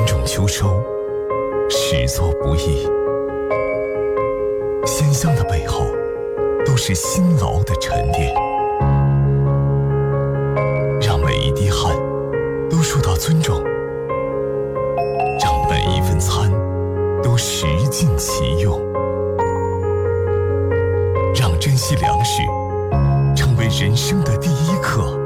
种秋收，始作不易。鲜香的背后，都是辛劳的沉淀。让每一滴汗都受到尊重，让每一份餐都食尽其用，让珍惜粮食成为人生的第一课。